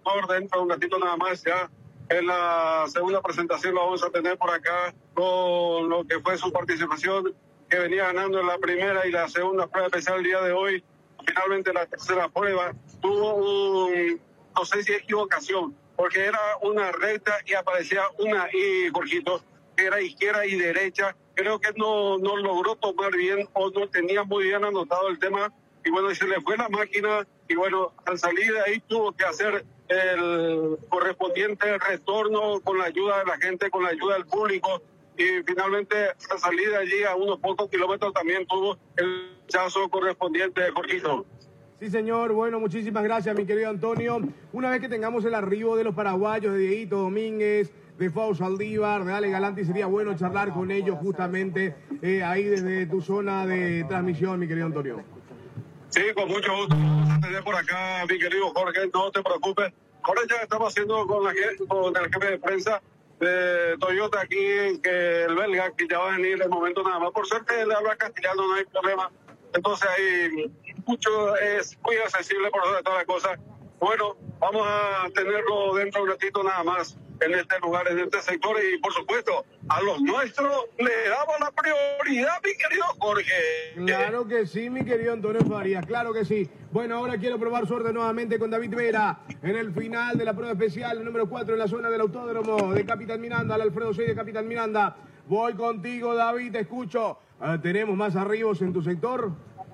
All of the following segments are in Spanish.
sector dentro de un ratito nada más. Ya en la segunda presentación lo vamos a tener por acá con lo que fue su participación, que venía ganando en la primera y la segunda prueba especial el día de hoy. Finalmente la tercera prueba tuvo no sé si equivocación, porque era una recta y aparecía una Y, Jorgito, que era izquierda y derecha. Creo que no logró tomar bien o no tenía muy bien anotado el tema. Y bueno, y se le fue la máquina y bueno, al salir de ahí tuvo que hacer el correspondiente retorno con la ayuda de la gente, con la ayuda del público. Y finalmente al salir de allí a unos pocos kilómetros también tuvo el rechazo correspondiente, Jorgito. Sí, señor. Bueno, muchísimas gracias, mi querido Antonio. Una vez que tengamos el arribo de los paraguayos, de Dieguito Domínguez, de Fau Saldívar, de Ale Galanti, sería bueno charlar con ellos justamente ahí desde tu zona de transmisión, mi querido Antonio. Sí, con mucho gusto. Vamos a tener por acá, mi querido Jorge, no te preocupes. Ahora ya estamos haciendo con el jefe de prensa de Toyota aquí, que el belga, que ya va a venir el momento nada más. Por suerte le habla castellano, no hay problema. Entonces ahí mucho es muy accesible por sobre todas las cosas. Bueno, vamos a tenerlo dentro de un ratito nada más en este lugar, en este sector, y por supuesto a los nuestros le damos la prioridad, mi querido Jorge. Claro que sí, mi querido Antonio Farías, claro que sí. Bueno, ahora quiero probar suerte nuevamente con David Vera en el final de la prueba especial, el número 4 en la zona del autódromo de Capitán Miranda, el Alfredo 6 de Capitán Miranda. Voy contigo, David, te escucho. ¿Tenemos más arribos en tu sector?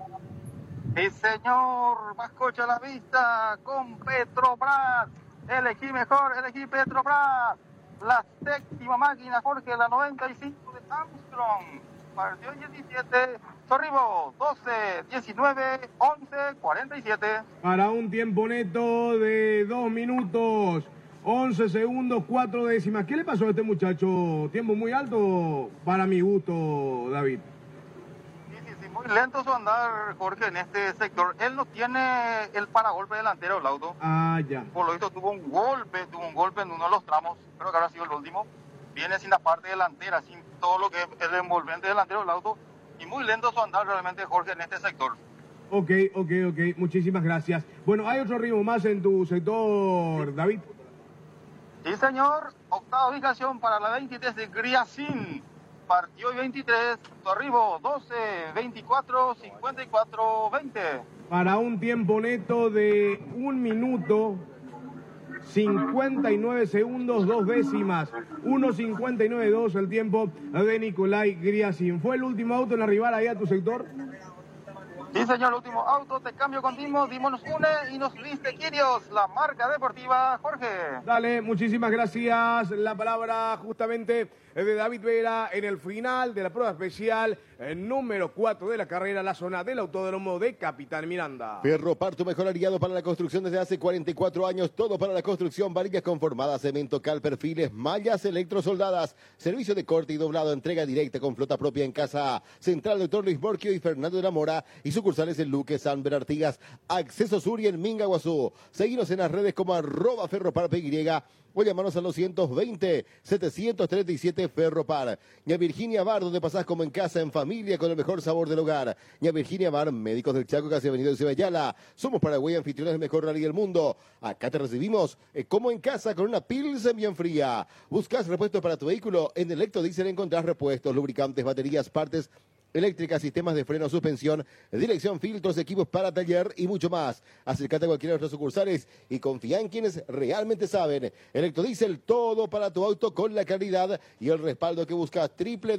Sí, señor, más coche a la vista con Petrobras. Elegí mejor, elegí Petrobras. La séptima máquina, Jorge, la 95 de Armstrong. Partió 17, Sorribo, 12, 19, 11, 47. Para un tiempo neto de 2 minutos, 11 segundos, 4 décimas. ¿Qué le pasó a este muchacho? Tiempo muy alto para mi gusto, David. Sí, muy lento su andar, Jorge, en este sector. Él no tiene el paragolpe delantero del auto. Ah, ya. Por lo visto tuvo un golpe en uno de los tramos, creo que habrá sido el último. Viene sin la parte delantera, sin todo lo que es el envolvente delantero del auto. Y muy lento su andar realmente, Jorge, en este sector. Ok. Muchísimas gracias. Bueno, ¿hay otro ritmo más en tu sector, David? Sí, señor. Octava ubicación para la 23 de Griacín. Partió 23, Torribo 12, 24, 54, 20. Para un tiempo neto de 1 minuto, 59 segundos, 2 décimas. 1:59.2 el tiempo de Nicolai Griacín. ¿Fue el último auto en arribar ahí a tu sector? Sí, señor, último auto, te cambio contigo, dímonos une y nos viste Quirios, la marca deportiva, Jorge. Dale, muchísimas gracias. La palabra justamente de David Vera en el final de la prueba especial número 4 de la carrera, la zona del autódromo de Capitán Miranda. Ferropar, tu mejor aliado para la construcción desde hace 44 años. Todo para la construcción, varillas conformadas, cemento, cal, perfiles, mallas, electrosoldadas, servicio de corte y doblado, entrega directa con flota propia en casa. Central Doctor Luis Borquio y Fernando de la Mora y sucursales en Luque, San Artigas, Acceso Sur y en Mingaguazú. Seguinos en las redes como @ferroparpy o llamanos al 220-737 Ferropar. Ña Virginia Bar, donde pasás como en casa, en familia, con el mejor sabor del hogar. Ña Virginia Bar, médicos del Chaco, casi Avenida de Ceballala. Somos Paraguay, anfitriones del mejor rally del mundo. Acá te recibimos como en casa, con una Pilsen bien fría. ¿Buscas repuestos para tu vehículo? En Electrodiesel encontrás repuestos, lubricantes, baterías, partes eléctricas, sistemas de freno, suspensión, dirección, filtros, equipos para taller y mucho más. Acércate a cualquiera de nuestras sucursales y confía en quienes realmente saben. Electrodiesel, todo para tu auto con la calidad y el respaldo que buscas.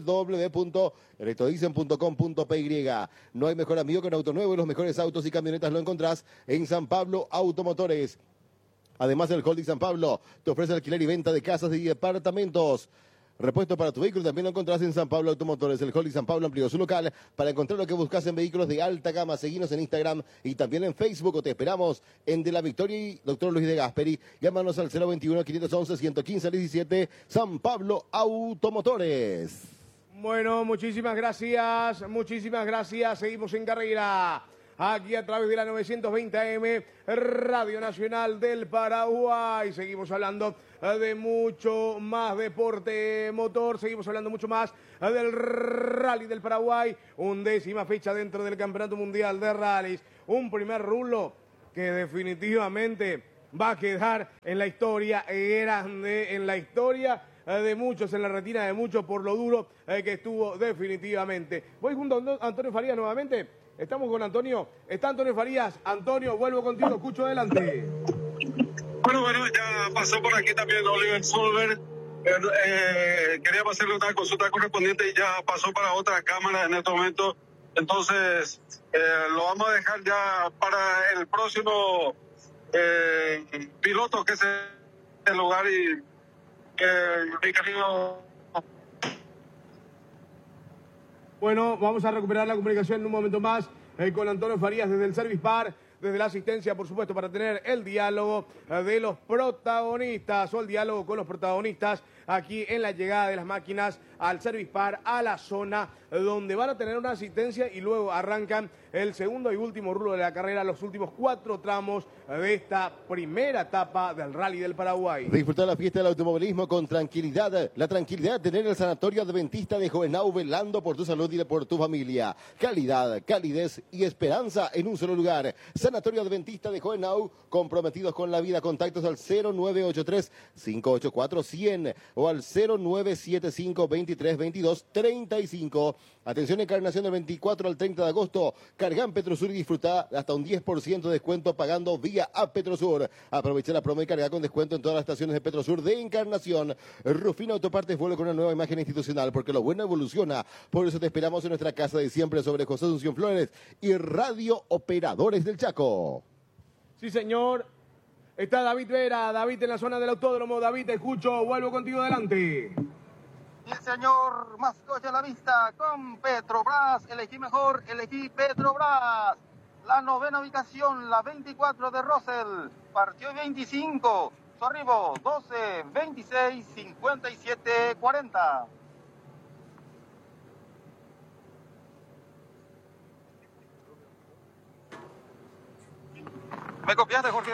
www.electrodiesel.com.py. No hay mejor amigo que un auto nuevo y los mejores autos y camionetas lo encontrás en San Pablo Automotores. Además, el Holding San Pablo te ofrece alquiler y venta de casas y departamentos. Repuesto para tu vehículo también lo encontrás en San Pablo Automotores. El Holding San Pablo amplió su local para encontrar lo que buscas en vehículos de alta gama. Seguinos en Instagram y también en Facebook, o te esperamos en De la Victoria y Dr. Luis de Gasperi. Llámanos al 021-511-115-17, San Pablo Automotores. Bueno, muchísimas gracias. Seguimos en carrera. Aquí a través de la 920 AM, Radio Nacional del Paraguay. Seguimos hablando de mucho más deporte motor. Seguimos hablando mucho más del Rally del Paraguay. 11ª fecha dentro del Campeonato Mundial de Rallys. Un primer rulo que definitivamente va a quedar en la historia grande, en la historia de muchos, en la retina de muchos, por lo duro que estuvo definitivamente. Voy junto a Antonio Farías nuevamente. Estamos con Antonio. Está Antonio Farías. Antonio, vuelvo contigo. Escucho adelante. Bueno, ya pasó por aquí también Oliver Solver. Queríamos hacerle una consulta correspondiente y ya pasó para otra cámara en este momento. Entonces, lo vamos a dejar ya para el próximo piloto, que es el lugar, y mi querido. Bueno, vamos a recuperar la comunicación en un momento más con Antonio Farías desde el Service Bar, desde la asistencia, por supuesto, para tener el diálogo de los protagonistas, o el diálogo con los protagonistas aquí en la llegada de las máquinas al Service Bar, a la zona donde van a tener una asistencia, y luego arrancan el segundo y último rubro de la carrera, los últimos 4 tramos de esta primera etapa del Rally del Paraguay. Disfrutar la fiesta del automovilismo con tranquilidad. La tranquilidad de tener el Sanatorio Adventista de Jovenau velando por tu salud y por tu familia. Calidad, calidez y esperanza en un solo lugar. Sanatorio Adventista de Jovenau, comprometidos con la vida. Contactos al 0983-584-100 o al 0975-2322-35. Atención, Encarnación del 24 al 30 de agosto. Carga en Petrosur y disfruta hasta un 10% de descuento pagando vía a Petrosur. Aprovecha la promo y carga con descuento en todas las estaciones de Petrosur de Encarnación. Rufino Autopartes vuelve con una nueva imagen institucional, porque lo bueno evoluciona. Por eso te esperamos en nuestra casa de siempre sobre José Asunción Flores y Radio Operadores del Chaco. Sí, señor. Está David Vera. David en la zona del autódromo. David, te escucho. Vuelvo contigo, adelante. Sí, señor, más coche a la vista con Petrobras. Elegí mejor, elegí Petrobras. La 9ª ubicación, la 24 de Russell. Partió 25. Su arribo, 12, 26, 57, 40. ¿Me copiaste, Jorge?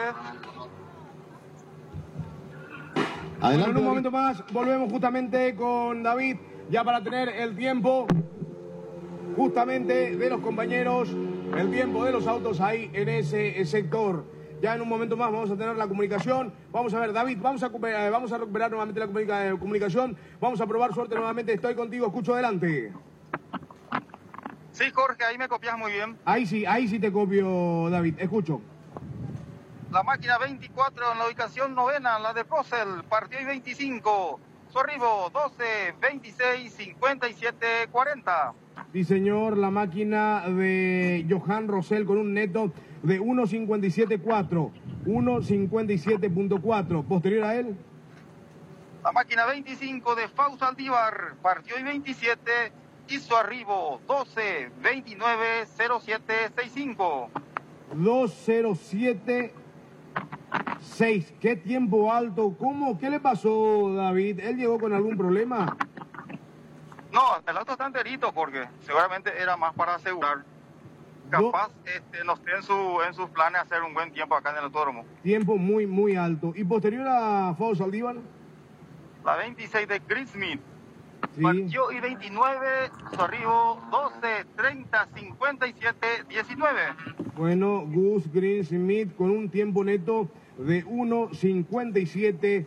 Adelante, en un momento más volvemos justamente con David, ya para tener el tiempo justamente de los compañeros, el tiempo de los autos ahí en ese sector. Ya en un momento más vamos a tener la comunicación. Vamos a ver, David, vamos a recuperar nuevamente la comunicación. Vamos a probar suerte nuevamente. Estoy contigo, escucho adelante. Sí, Jorge, ahí me copias muy bien. Ahí sí te copio, David, escucho. La máquina 24 en la ubicación 9ª, la de Russell, partió y 25. Su arribo, 12, 26, 57, 40. Sí, señor, la máquina de Johan Russell con un neto de 1.57.4. 1.57.4. Posterior a él. La máquina 25 de Fausto Aldívar, partió y 27. Y su arribo, 12, 29, 07, 65. 2.07. 6, qué tiempo alto. ¿Cómo? ¿Qué le pasó, David? ¿Él llegó con algún problema? No, el auto está enterito, Jorge. Seguramente era más para asegurar. Capaz no esté en sus planes hacer un buen tiempo acá en el autódromo. Tiempo muy, muy alto. ¿Y posterior a Fausto Aldívar? La 26 de Chris Smith. Sí. Partió y 29, su arribo 12, 30, 57, 19. Bueno, Gus Green Smith con un tiempo neto de 1.57.1.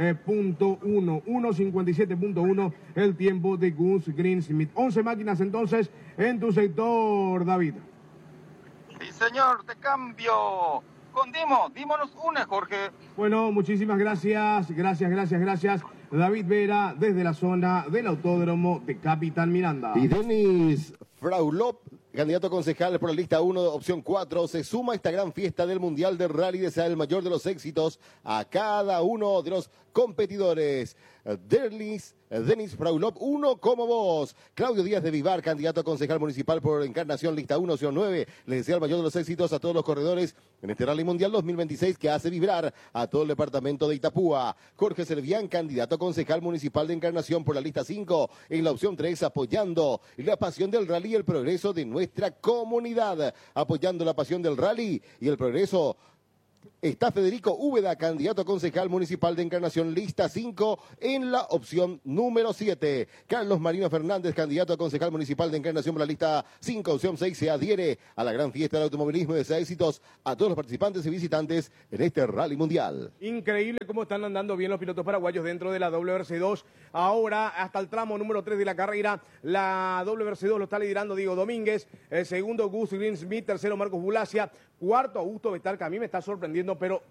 1.57.1 el tiempo de Gus Green Smith. 11 máquinas entonces en tu sector, David. Sí, señor, te cambio. Con dímonos una, Jorge. Bueno, muchísimas gracias. David Vera desde la zona del autódromo de Capitán Miranda. Y Denis Fraulop, candidato a concejal por la lista 1, opción 4, se suma a esta gran fiesta del Mundial del Rally. Desea el mayor de los éxitos a cada uno de los competidores. Denis Fraulop, uno como vos. Claudio Díaz de Vivar, candidato a concejal municipal por Encarnación, lista 1, opción 9. Le desea el mayor de los éxitos a todos los corredores en este Rally Mundial 2026 que hace vibrar a todo el departamento de Itapúa. Jorge Servián, candidato a concejal municipal de Encarnación por la lista 5, en la opción 3, apoyando la pasión del rally y el progreso de nuestra comunidad. Apoyando la pasión del rally y el progreso Está Federico Úbeda, candidato a concejal municipal de Encarnación, lista 5, en la opción número 7. Carlos Marino Fernández, candidato a concejal municipal de Encarnación por la lista 5, opción 6, se adhiere a la gran fiesta del automovilismo y desea éxitos a todos los participantes y visitantes en este rally mundial. Increíble cómo están andando bien los pilotos paraguayos dentro de la WRC2. Ahora, hasta el tramo número 3 de la carrera, la WRC2 lo está liderando Diego Domínguez, el segundo Gus Greensmith, tercero Marcos Bulacia, cuarto Augusto Bestar, que a mí me está sorprendiendo, pero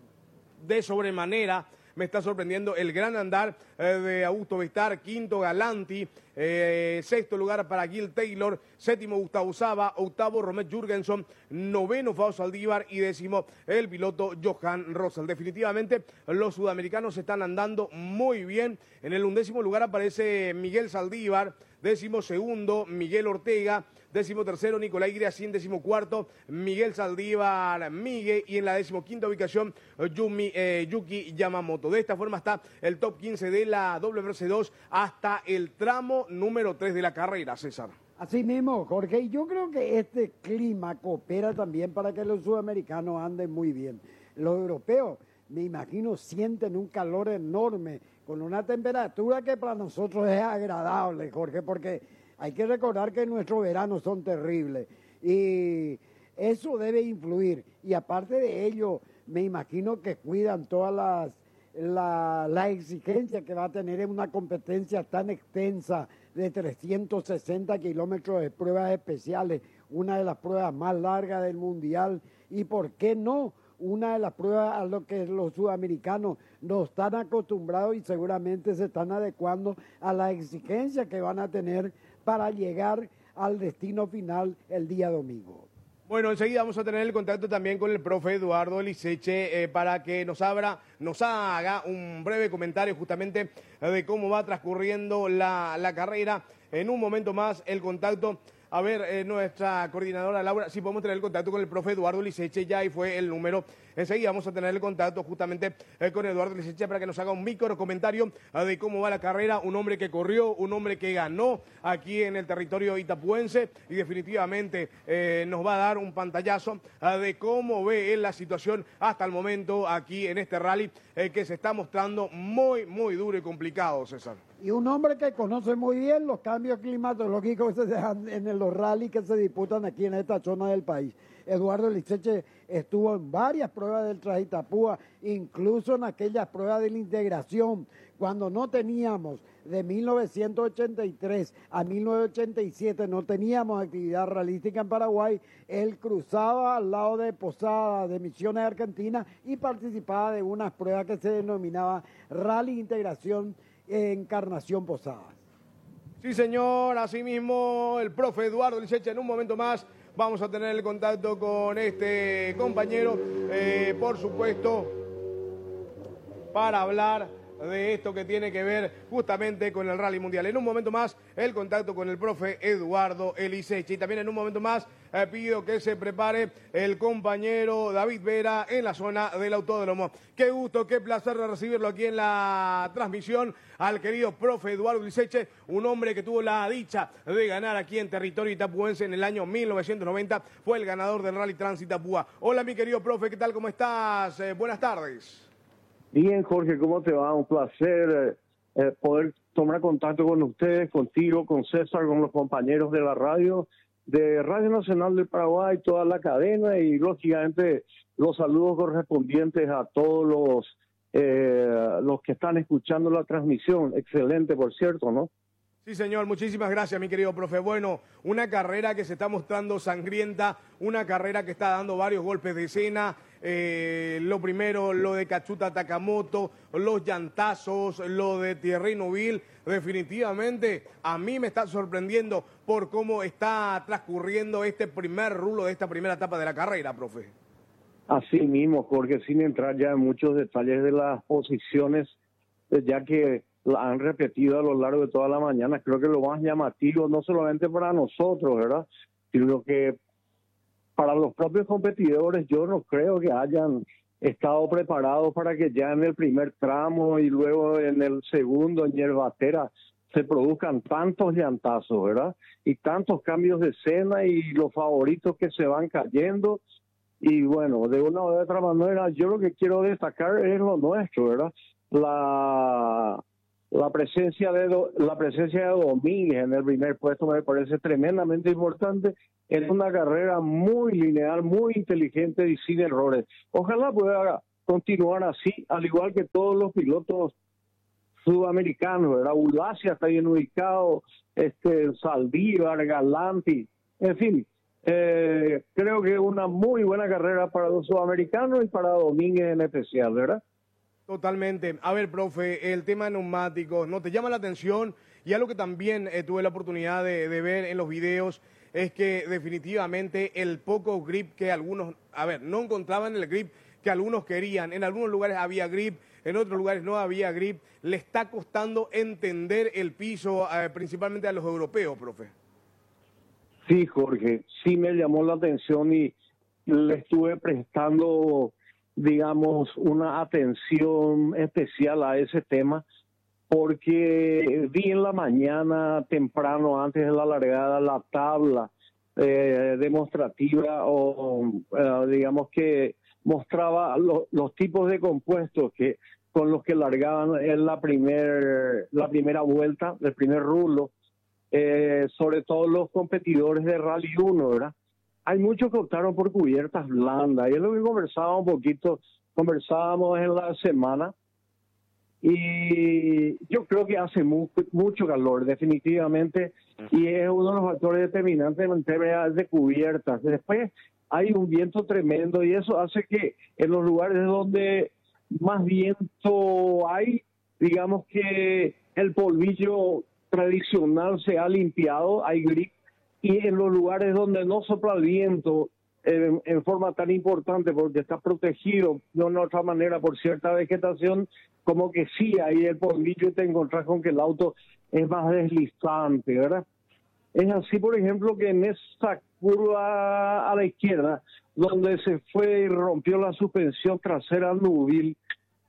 de sobremanera me está sorprendiendo el gran andar de Augusto Bestar, quinto Galanti, sexto lugar para Gil Taylor, séptimo Gustavo Saba, octavo Romet Jürgensen, noveno Fausto Saldívar y décimo el piloto Johan Rosell. Definitivamente los sudamericanos están andando muy bien. En el 11º lugar aparece Miguel Saldívar, 12º Miguel Ortega, 13º Nicolás Griacín, 14º Miguel Saldívar Migue y en la 15ª ubicación Yuki Yamamoto. De esta forma está el top 15 de la WRC2 hasta el tramo número 3 de la carrera, César. Así mismo, Jorge, y yo creo que este clima coopera también para que los sudamericanos anden muy bien. Los europeos, me imagino, sienten un calor enorme, con una temperatura que para nosotros es agradable, Jorge, porque hay que recordar que nuestros veranos son terribles y eso debe influir. Y aparte de ello, me imagino que cuidan todas las exigencias que va a tener en una competencia tan extensa de 360 kilómetros de pruebas especiales, una de las pruebas más largas del mundial y, ¿por qué no?, una de las pruebas a lo que los sudamericanos no están acostumbrados y seguramente se están adecuando a las exigencias que van a tener para llegar al destino final el día domingo. Bueno, enseguida vamos a tener el contacto también con el profe Eduardo Liceche para que nos haga un breve comentario justamente de cómo va transcurriendo la carrera. En un momento más el contacto. A ver, nuestra coordinadora Laura, si podemos tener el contacto con el profe Eduardo Liceche, ya ahí fue el número. Enseguida vamos a tener el contacto justamente con Eduardo Liceche para que nos haga un micro comentario de cómo va la carrera. Un hombre que corrió, un hombre que ganó aquí en el territorio itapuense y definitivamente nos va a dar un pantallazo de cómo ve él la situación hasta el momento aquí en este rally que se está mostrando muy, muy duro y complicado, César. Y un hombre que conoce muy bien los cambios climatológicos que se dan en los rallies que se disputan aquí en esta zona del país. Eduardo Liceche estuvo en varias pruebas del Trasitapúa, incluso en aquellas pruebas de la integración, cuando no teníamos, de 1983 a 1987, no teníamos actividad ralística en Paraguay. Él cruzaba al lado de Posada, de Misiones Argentina, y participaba de unas pruebas que se denominaba Rally Integración Encarnación Posadas. Sí, señor, así mismo el profe Eduardo Liceche. En un momento más vamos a tener el contacto con este compañero, por supuesto, para hablar de esto que tiene que ver justamente con el Rally Mundial. En un momento más, el contacto con el profe Eduardo Liceche. Y también en un momento más, pido que se prepare el compañero David Vera en la zona del autódromo. Qué gusto, qué placer de recibirlo aquí en la transmisión al querido profe Eduardo Liceche, un hombre que tuvo la dicha de ganar aquí en territorio itapuense en el año 1990. Fue el ganador del Rally Trans Itapúa. Hola, mi querido profe, ¿qué tal? ¿Cómo estás? Buenas tardes. Bien, Jorge, ¿cómo te va? Un placer poder tomar contacto con ustedes, contigo, con César, con los compañeros de la radio, de Radio Nacional del Paraguay, toda la cadena y, lógicamente, los saludos correspondientes a todos los que están escuchando la transmisión. Excelente, por cierto, ¿no? Sí, señor, muchísimas gracias, mi querido profe. Bueno, una carrera que se está mostrando sangrienta, una carrera que está dando varios golpes de escena. Lo primero, lo de Cachuta Takamoto, los llantazos, lo de Thierry Neuville. Definitivamente a mí me está sorprendiendo por cómo está transcurriendo este primer rulo de esta primera etapa de la carrera, profe. Así mismo, Jorge, sin entrar ya en muchos detalles de las posiciones, ya que la han repetido a lo largo de toda la mañana. Creo que lo más llamativo, no solamente para nosotros, ¿verdad?, sino que para los propios competidores, yo no creo que hayan estado preparados para que ya en el primer tramo y luego en el segundo, en Yerbatera, se produzcan tantos llantazos, ¿verdad? Y tantos cambios de escena y los favoritos que se van cayendo. Y bueno, de una u otra manera, yo lo que quiero destacar es lo nuestro, ¿verdad? La presencia de Domínguez en el primer puesto me parece tremendamente importante. Es una carrera muy lineal, muy inteligente y sin errores. Ojalá pueda continuar así, al igual que todos los pilotos sudamericanos, ¿verdad? Ulacia está bien ubicado, Saldívar, Galanti, en fin. Creo que es una muy buena carrera para los sudamericanos y para Domínguez en especial, ¿verdad? Totalmente. A ver, profe, el tema de neumáticos, ¿no te llama la atención? Y algo que también tuve la oportunidad de ver en los videos es que definitivamente el poco grip que algunos, no encontraban el grip que algunos querían. En algunos lugares había grip, en otros lugares no había grip. Le está costando entender el piso, principalmente a los europeos, profe. Sí, Jorge, sí me llamó la atención y le estuve prestando, digamos, una atención especial a ese tema, porque vi en la mañana, temprano, antes de la largada, la tabla demostrativa digamos que mostraba los tipos de compuestos con los que largaban en la primera vuelta, el primer rulo, sobre todo los competidores de Rally 1, ¿verdad? Hay muchos que optaron por cubiertas blandas, y es lo que conversábamos en la semana, y yo creo que hace mucho calor, definitivamente, y es uno de los factores determinantes en términos de cubiertas. Después hay un viento tremendo, y eso hace que en los lugares donde más viento hay, digamos que el polvillo tradicional se ha limpiado, hay grip, y en los lugares donde no sopla el viento en forma tan importante porque está protegido de una otra manera por cierta vegetación, como que sí, ahí el polvillo te encontrás con que el auto es más deslizante, ¿verdad? Es así, por ejemplo, que en esa curva a la izquierda, donde se fue y rompió la suspensión trasera Nubil,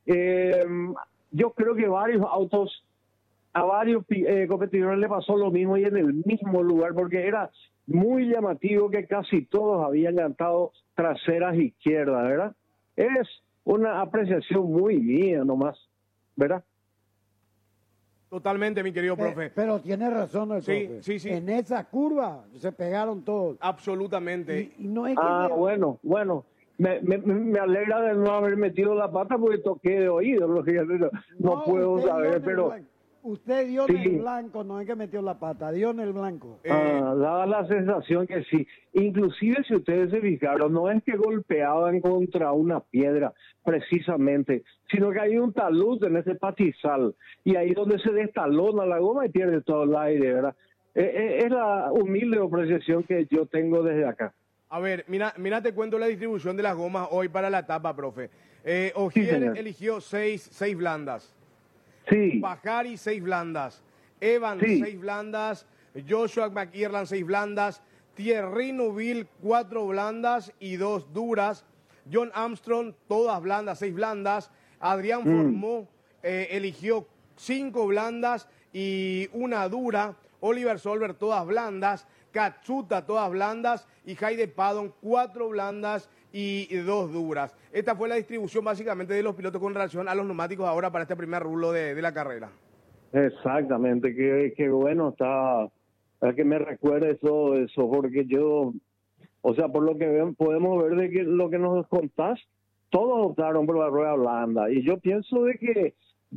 yo creo que a varios competidores le pasó lo mismo y en el mismo lugar, porque era muy llamativo que casi todos habían levantado traseras izquierdas, ¿verdad? Es una apreciación muy mía nomás, ¿verdad? Totalmente, mi querido profe. Pero tiene razón el profe. Sí. En esa curva se pegaron todos. Absolutamente. Y no es que bueno. Me alegra de no haber metido la pata porque toqué de oído, no puedo saber, pero... Usted dio en el blanco, no es que metió la pata, dio en el blanco. Daba la sensación que sí. Inclusive, si ustedes se fijaron, no es que golpeaban contra una piedra precisamente, sino que hay un talud en ese patizal, y ahí donde se destalona la goma y pierde todo el aire, ¿verdad? Es la humilde apreciación que yo tengo desde acá. A ver, mira, te cuento la distribución de las gomas hoy para la etapa, profe. Ogier eligió seis blandas. Sí. Bajari, 6 blandas. Evans, 6 blandas. Joshua McIrland, 6 blandas. Thierry Neuville, 4 blandas y 2 duras. John Armstrong, todas blandas, 6 blandas. Adrián Formó eligió 5 blandas y 1 dura. Oliver Solberg, todas blandas. Katsuta, todas blandas. Y Heide Paddon, 4 blandas y 2 duras. Esta fue la distribución básicamente de los pilotos con relación a los neumáticos ahora para este primer rulo de la carrera. Exactamente, qué bueno está que me recuerde eso, porque yo, o sea, por lo que podemos ver de que lo que nos contás, todos optaron por la rueda blanda, y yo pienso de que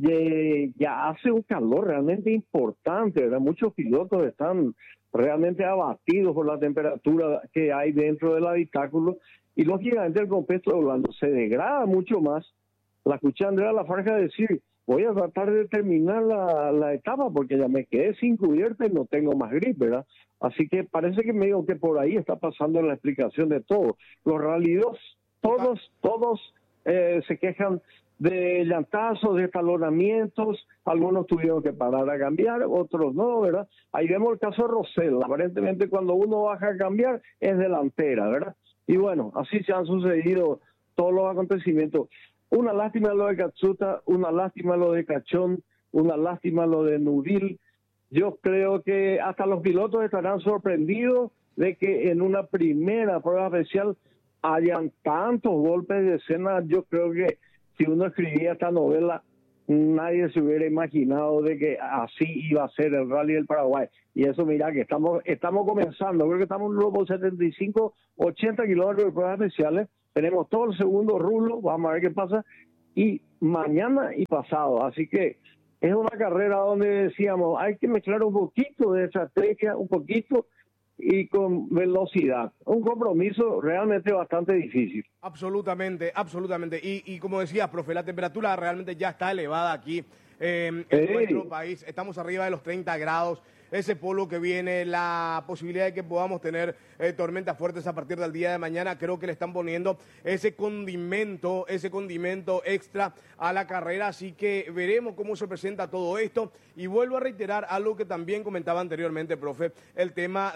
ya hace un calor realmente importante, ¿verdad? Muchos pilotos están realmente abatidos por la temperatura que hay dentro del habitáculo, y lógicamente el compuesto blando se degrada mucho más. La escuché a Andrea Lafarga decir, voy a tratar de terminar la etapa porque ya me quedé sin cubierta y no tengo más grip, ¿verdad? Así que parece que medio que por ahí está pasando la explicación de todo. Los Rally 2, todos se quejan de llantazos, de estalonamientos, algunos tuvieron que parar a cambiar, otros no, ¿verdad? Ahí vemos el caso de Rosell, aparentemente cuando uno baja a cambiar es delantera, ¿verdad? Y bueno, así se han sucedido todos los acontecimientos. Una lástima lo de Katsuta, una lástima lo de Cachón, una lástima lo de Neuville. Yo creo que hasta los pilotos estarán sorprendidos de que en una primera prueba especial hayan tantos golpes de escena. Yo creo que si uno escribía esta novela, nadie se hubiera imaginado de que así iba a ser el Rally del Paraguay. Y eso, mira, que estamos comenzando. Creo que estamos luego 75, 80 kilómetros de pruebas especiales. Tenemos todo el segundo rulo, vamos a ver qué pasa. Y mañana y pasado. Así que es una carrera donde decíamos, hay que mezclar un poquito de estrategia, un poquito, y con velocidad. Un compromiso realmente bastante difícil. Absolutamente, absolutamente. Y como decías, profe, la temperatura realmente ya está elevada aquí en nuestro país. Estamos arriba de los 30 grados. Ese polo que viene, la posibilidad de que podamos tener tormentas fuertes a partir del día de mañana, creo que le están poniendo ese condimento extra a la carrera, así que veremos cómo se presenta todo esto. Y vuelvo a reiterar algo que también comentaba anteriormente, profe, el tema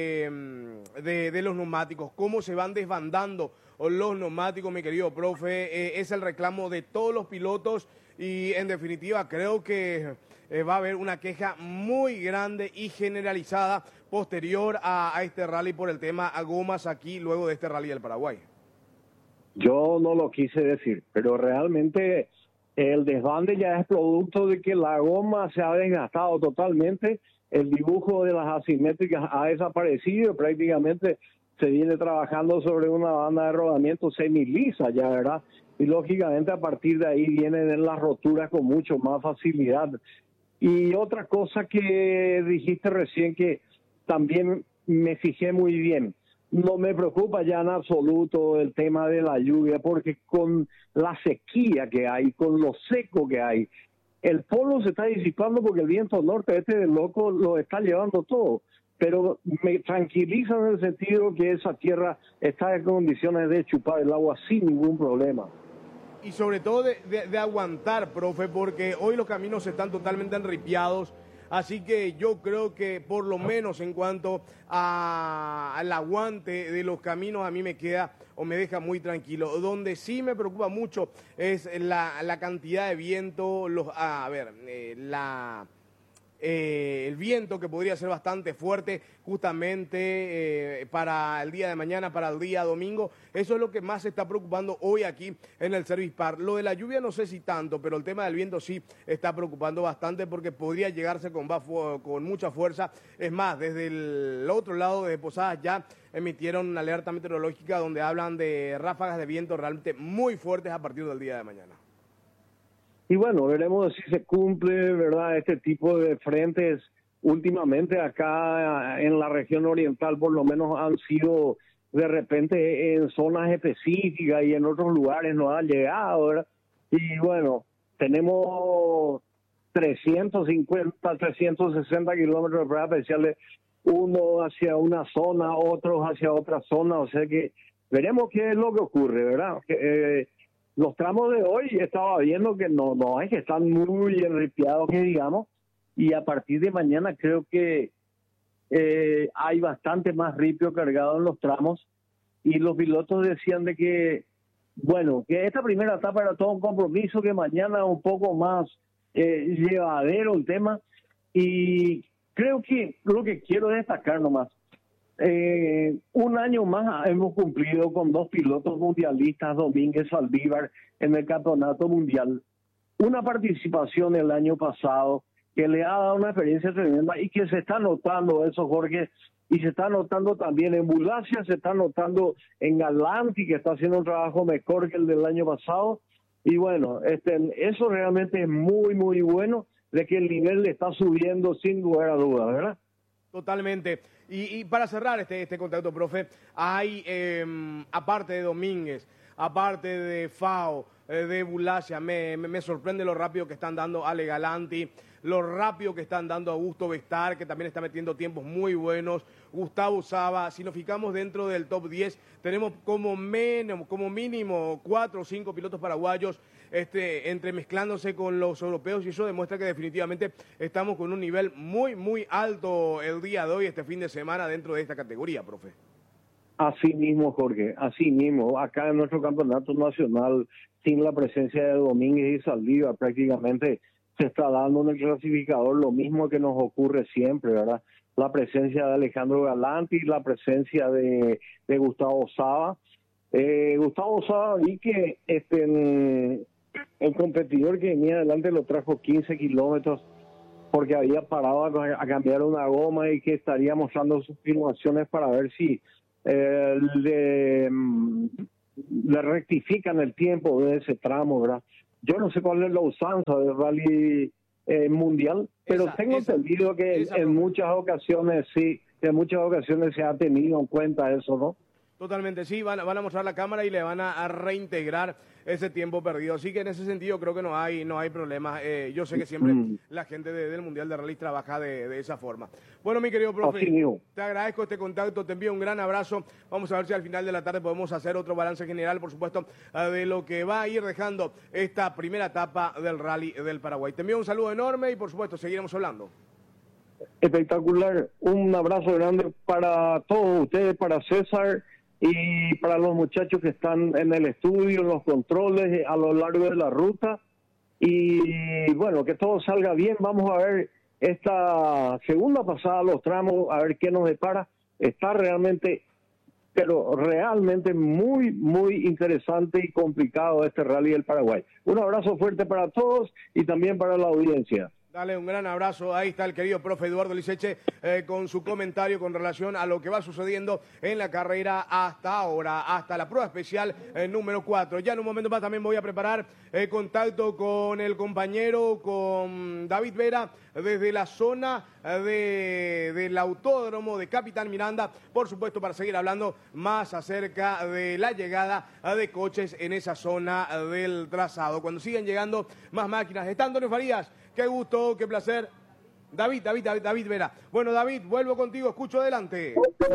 de los neumáticos, cómo se van desbandando los neumáticos, mi querido profe, es el reclamo de todos los pilotos y en definitiva creo que va a haber una queja muy grande y generalizada posterior a este rally por el tema a gomas aquí luego de este rally del Paraguay. Yo no lo quise decir, pero realmente el desbande ya es producto de que la goma se ha desgastado totalmente, el dibujo de las asimétricas ha desaparecido, prácticamente se viene trabajando sobre una banda de rodamiento semilisa ya, ¿verdad? Y lógicamente a partir de ahí vienen las roturas con mucho más facilidad. Y otra cosa que dijiste recién que también me fijé muy bien, no me preocupa ya en absoluto el tema de la lluvia, porque con la sequía que hay, con lo seco que hay, el polo se está disipando porque el viento norte de loco lo está llevando todo. Pero me tranquiliza en el sentido que esa tierra está en condiciones de chupar el agua sin ningún problema. Y sobre todo de aguantar, profe, porque hoy los caminos están totalmente enripiados, así que yo creo que por lo menos en cuanto al aguante de los caminos a mí me queda o me deja muy tranquilo. Donde sí me preocupa mucho es la cantidad de viento, el viento que podría ser bastante fuerte justamente para el día de mañana, para el día domingo. Eso es lo que más se está preocupando hoy aquí en el Service Park. Lo de la lluvia no sé si tanto, pero el tema del viento sí está preocupando bastante porque podría llegarse con mucha fuerza. Es más, desde el otro lado, desde Posadas, ya emitieron una alerta meteorológica donde hablan de ráfagas de viento realmente muy fuertes a partir del día de mañana. Y bueno, veremos si se cumple, ¿verdad? Este tipo de frentes últimamente acá en la región oriental por lo menos han sido de repente en zonas específicas y en otros lugares no han llegado, ¿verdad? Y bueno, tenemos 350, 360 kilómetros de pruebas especiales, uno hacia una zona, otros hacia otra zona, o sea que veremos qué es lo que ocurre, ¿verdad? Los tramos de hoy estaba viendo que no es que están muy enripiados, que digamos, y a partir de mañana creo que hay bastante más ripio cargado en los tramos, y los pilotos decían de que, bueno, que esta primera etapa era todo un compromiso, que mañana un poco más llevadero el tema, y creo que lo que quiero destacar nomás, un año más hemos cumplido con dos pilotos mundialistas, Domínguez Saldívar, en el campeonato mundial. Una participación el año pasado que le ha dado una experiencia tremenda y que se está notando eso, Jorge, y se está notando también en Bulacia, se está notando en Galanti, que está haciendo un trabajo mejor que el del año pasado. Y bueno, eso realmente es muy, muy bueno, de que el nivel le está subiendo sin lugar a dudas, ¿verdad? Totalmente. Y para cerrar este contacto, profe, hay, aparte de Domínguez, aparte de FAO, de Bulacia, me sorprende lo rápido que están dando Ale Galanti, lo rápido que están dando Augusto Bestar, que también está metiendo tiempos muy buenos, Gustavo Saba. Si nos fijamos dentro del top 10, tenemos como mínimo 4 o 5 pilotos paraguayos entremezclándose con los europeos, y eso demuestra que definitivamente estamos con un nivel muy, muy alto el día de hoy, este fin de semana, dentro de esta categoría, profe. Así mismo, Jorge, así mismo. Acá en nuestro campeonato nacional, sin la presencia de Domínguez y Saldívar, prácticamente se está dando en el clasificador lo mismo que nos ocurre siempre, ¿verdad? La presencia de Alejandro Galanti, la presencia de Gustavo Saba, Gustavo Sada, vi que el competidor que venía adelante lo trajo 15 kilómetros porque había parado a cambiar una goma y que estaría mostrando sus filmaciones para ver si le rectifican el tiempo de ese tramo, ¿verdad? Yo no sé cuál es la usanza del rally mundial, pero tengo entendido que en muchas ocasiones sí, que en muchas ocasiones se ha tenido en cuenta eso, ¿no? Totalmente, sí, van a mostrar la cámara y le van a reintegrar ese tiempo perdido. Así que en ese sentido creo que no hay problemas. Yo sé que siempre la gente del Mundial de Rally trabaja de esa forma. Bueno, mi querido profe, te agradezco este contacto, te envío un gran abrazo. Vamos a ver si al final de la tarde podemos hacer otro balance general, por supuesto, de lo que va a ir dejando esta primera etapa del Rally del Paraguay. Te envío un saludo enorme y, por supuesto, seguiremos hablando. Espectacular. Un abrazo grande para todos ustedes, para César y para los muchachos que están en el estudio, en los controles, a lo largo de la ruta. Y bueno, que todo salga bien. Vamos a ver esta segunda pasada, los tramos, a ver qué nos depara. Está realmente, pero realmente muy, muy interesante y complicado este Rally del Paraguay. Un abrazo fuerte para todos y también para la audiencia. Dale un gran abrazo. Ahí está el querido profe Eduardo Liceche con su comentario con relación a lo que va sucediendo en la carrera hasta ahora, hasta la prueba especial número 4. Ya en un momento más también voy a preparar contacto con el compañero, con David Vera, desde la zona del autódromo de Capitán Miranda, por supuesto, para seguir hablando más acerca de la llegada de coches en esa zona del trazado. Cuando siguen llegando más máquinas. Está Antonio Farías. Qué gusto, qué placer. David Vera. Bueno, David, vuelvo contigo, escucho adelante.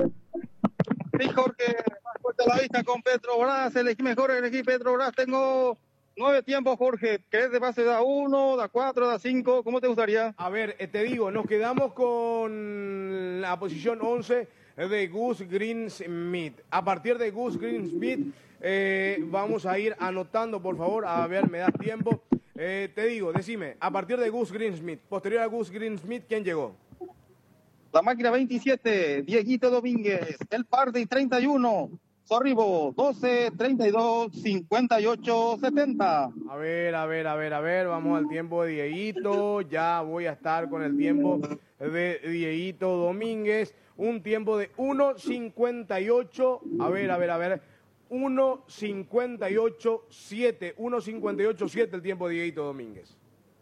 Sí, Jorge, más fuerte a la vista con Petrobras, elegí mejor, elegí Petrobras. Tengo 9 tiempos, Jorge. ¿Querés de base da 1, da 4, da 5? ¿Cómo te gustaría? A ver, te digo, nos quedamos con la posición 11 de Gus Greensmith. A partir de Gus Greensmith, vamos a ir anotando, por favor. A ver, me das tiempo. Te digo, decime, a partir de Gus Greensmith, posterior a Gus Greensmith, ¿quién llegó? La máquina 27, Dieguito Domínguez. El Party 31, Sorribo 12, 32, 58, 70. A ver, vamos al tiempo de Dieguito. Ya voy a estar con el tiempo de Dieguito Domínguez. Un tiempo de 1.58. A ver. 1.58.7. 1.58.7 el tiempo de Dieguito Domínguez.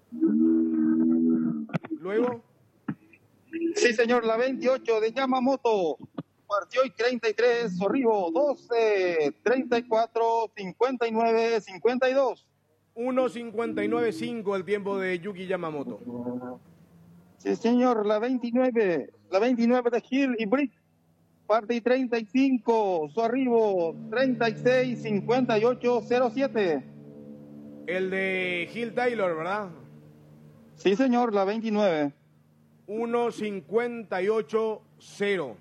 Luego. Sí, señor, la 28 de Yamamoto. Partió hoy 33, Sorribo 12, 34, 59, 52. 1.59.5 el tiempo de Yuki Yamamoto. Sí, señor, la 29 de Hill y Brick. Parte 35, Sorribo 36, 58, 07. El de Hill Taylor, ¿verdad? Sí, señor, la 29. 1.58.0.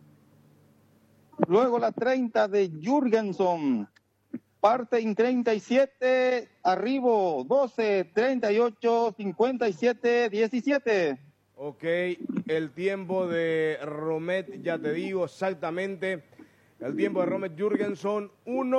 Luego la 30 de Jürgenson. Parte en 37, Arribo 12, 38, 57, 17. Ok, el tiempo de Romet, ya te digo exactamente, el tiempo de Romet Jürgenson,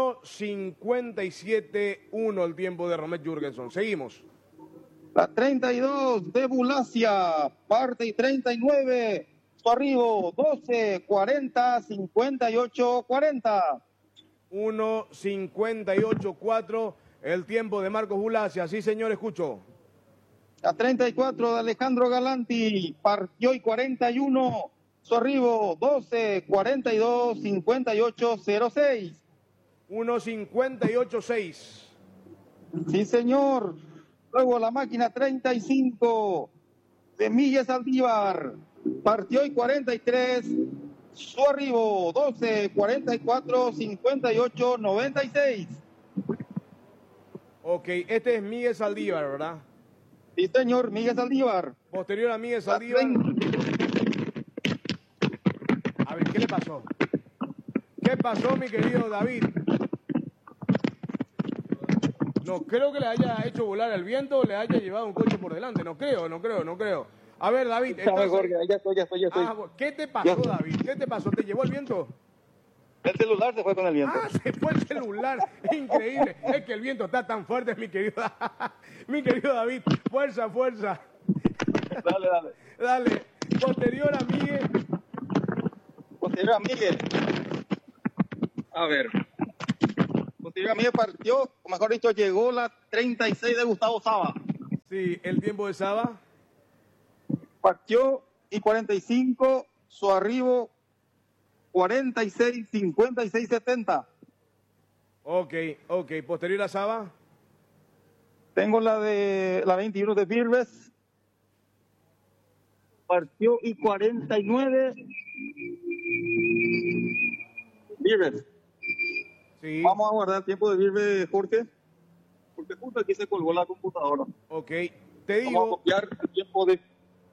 1.57.1 el tiempo de Romet Jürgenson. Seguimos. La 32 de Bulacia, parte y 39, Sorribo 12, 40, 58, 40. 1.58.4 el tiempo de Marcos Bulacia. Sí, señor, escucho. La 34 de Alejandro Galanti, partió y 41, Sorribo 12, 42, 58, 06. 1.58.6. Sí, señor. Luego la máquina 35 de Miguel Saldívar, partió y 43, Sorribo 12, 44, 58, 96. Ok, este es Miguel Saldívar, ¿verdad? Sí, señor, Miguel Saldívar. Posterior a Miguel Saldívar. A ver, ¿qué le pasó? ¿Qué pasó, mi querido David? No creo que le haya hecho volar el viento o le haya llevado un coche por delante. No creo. A ver, David. Jorge, ya estoy. ¿Qué te pasó, David? ¿Qué te pasó? ¿Te llevó el viento? El celular se fue con el viento. Ah, se fue el celular. Increíble. Es que el viento está tan fuerte, mi querido, mi querido David. Fuerza, fuerza. Dale, dale. Dale. Posterior a Miguel. Posterior a Miguel. A ver. Posterior a Miguel partió, o mejor dicho, llegó la 36 de Gustavo Saba. Sí, el tiempo de Saba. Partió y 45, su arribo 46, 56, 70. Ok. Posterior a Saba. Tengo la 21 de Birves. Partió y 49. Birves. Sí. Vamos a guardar el tiempo de Birves, Jorge, porque justo aquí se colgó la computadora. Ok. Te Vamos a digo. copiar el tiempo de...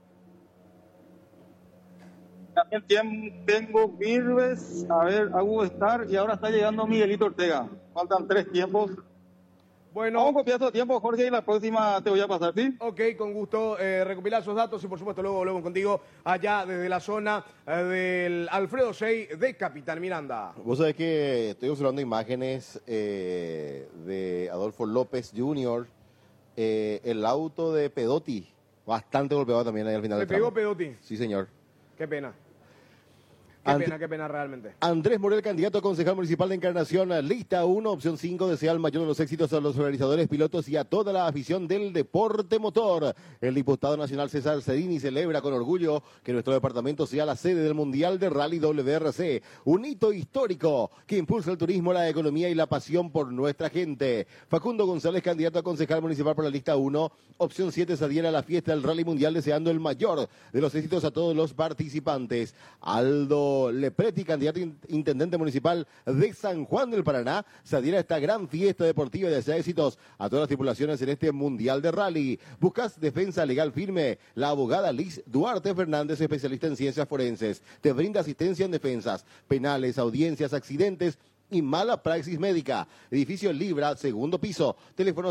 También tengo Birves, a ver, Hugo Star, y ahora está llegando Miguelito Ortega. Faltan 3 tiempos. Bueno. Vamos a copiar esos tiempos, Jorge, y la próxima te voy a pasar, ¿sí? Ok, con gusto recopilar esos datos y por supuesto luego volvemos contigo allá desde la zona del Alfredo Sey de Capitán Miranda. Vos sabés que estoy observando imágenes de Adolfo López Jr., el auto de Pedotti, bastante golpeado también ahí al final ¿Le del tramo. pegó Pedotti? Sí, señor. Qué pena. Qué pena realmente. Andrés Morel, candidato a concejal municipal de Encarnación, lista 1, opción 5, desea el mayor de los éxitos a los organizadores, pilotos y a toda la afición del deporte motor. El diputado nacional César Cedini celebra con orgullo que nuestro departamento sea la sede del Mundial de Rally WRC, un hito histórico que impulsa el turismo, la economía y la pasión por nuestra gente. Facundo González, candidato a concejal municipal por la lista 1, opción 7, se adhiere a la fiesta del Rally Mundial deseando el mayor de los éxitos a todos los participantes. Aldo Lepreti, candidato intendente municipal de San Juan del Paraná, se adhiere a esta gran fiesta deportiva y desea éxitos a todas las tripulaciones en este Mundial de Rally. Buscas defensa legal firme. La abogada Liz Duarte Fernández, especialista en ciencias forenses, te brinda asistencia en defensas penales, audiencias, accidentes y mala praxis médica. Edificio Libra, segundo piso. Teléfono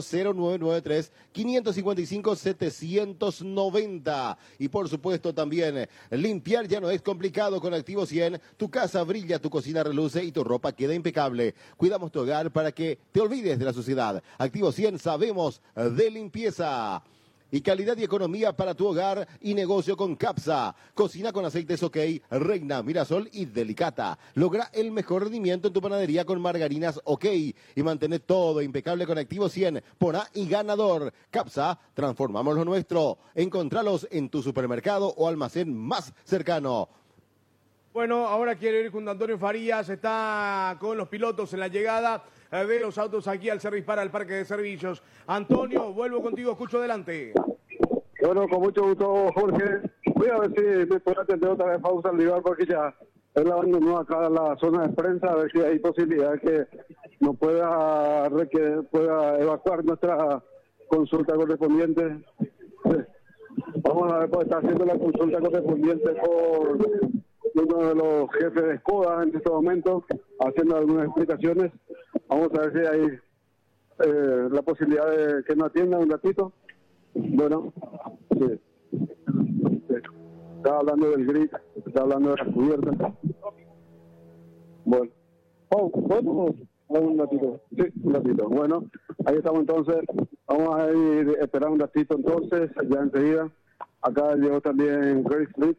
0993-555-790. Y por supuesto también, limpiar ya no es complicado con Activo 100. Tu casa brilla, tu cocina reluce y tu ropa queda impecable. Cuidamos tu hogar para que te olvides de la suciedad. Activo 100, sabemos de limpieza. Y calidad y economía para tu hogar y negocio con Capsa. Cocina con aceites OK, Reina, Mirasol y Delicata. Logra el mejor rendimiento en tu panadería con margarinas OK. Y mantén todo impecable con Activo 100. Pon A y ganador. Capsa, transformamos lo nuestro. Encontralos en tu supermercado o almacén más cercano. Bueno, ahora quiero ir con Antonio Farías, está con los pilotos en la llegada de los autos aquí al Service para el Parque de Servicios. Antonio, vuelvo contigo, escucho adelante. Bueno, con mucho gusto, Jorge. Voy a ver si me puedo atender otra vez Fausto Aldívar, porque ya él abandonó acá la zona de prensa, a ver si hay posibilidad de que nos pueda evacuar nuestra consulta correspondiente. Vamos a ver, pues está haciendo la consulta correspondiente por uno de los jefes de Skoda en este momento, haciendo algunas explicaciones. Vamos a ver si hay la posibilidad de que nos atienda un ratito. Bueno, sí. Estaba hablando del grid, estaba hablando de las cubiertas. Bueno, un ratito. Sí, un ratito. Bueno, ahí estamos entonces. Vamos a ir a esperar un ratito entonces, ya enseguida. Acá llegó también Grace Smith.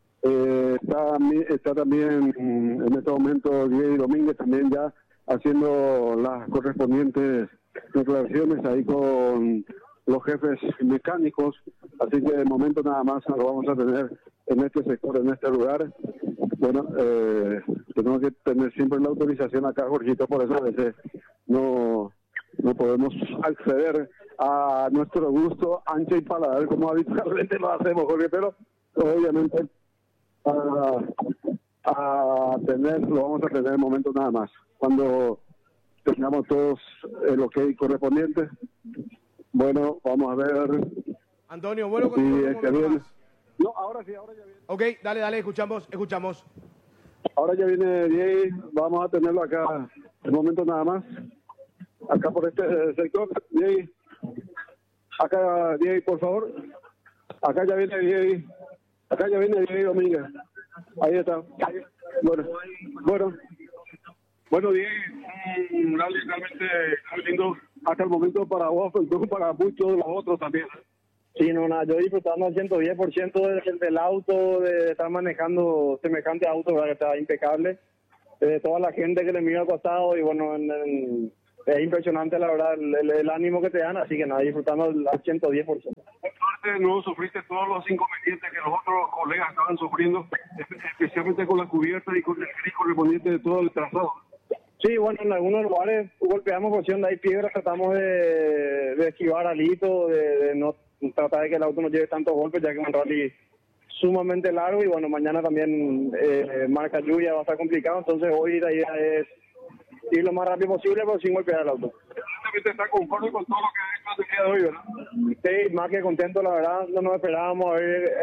Está también en este momento Diego Domínguez también ya haciendo las correspondientes declaraciones ahí con los jefes mecánicos, así que de momento nada más lo vamos a tener en este sector, en este lugar. Bueno, tenemos que tener siempre la autorización acá, Jorgito, por eso a veces no podemos acceder a nuestro gusto ancho y paladar como habitualmente lo hacemos, Jorge, pero obviamente lo vamos a tener en el momento nada más. Cuando tengamos todos el ok correspondiente, bueno, vamos a ver. Antonio, vuelvo contigo. No, ahora ya viene. Ok, dale, escuchamos. Ahora ya viene Diego, vamos a tenerlo acá el momento nada más. Acá por este sector, Diego. Acá, Diego, por favor. Acá ya viene Diego. Acá ya viene Diego Domínguez. Ahí está. Bueno. Bueno, Diego, un rally realmente muy lindo hasta el momento para vos, pero para muchos de los otros también. Sí, no, nada, yo disfrutando al 110% del auto, de estar manejando semejante auto, ¿verdad? Que está impecable. De toda la gente que le mira al costado y bueno, es impresionante la verdad el ánimo que te dan, así que nada, disfrutando al 110%. Aparte, no sufriste todos los inconvenientes que los otros colegas estaban sufriendo, especialmente con la cubierta y con el gris correspondiente de todo el trazado. Sí, bueno, en algunos lugares golpeamos por si donde hay piedras, tratamos de esquivar alito, de no tratar de que el auto no lleve tantos golpes, ya que es un rally sumamente largo y bueno, mañana también marca lluvia, va a estar complicado, entonces hoy la idea es ir lo más rápido posible, pero sin golpear el auto. Realmente está conforme con todo lo que ha hecho el día de hoy, ¿verdad? Sí, más que contento, la verdad, no nos esperábamos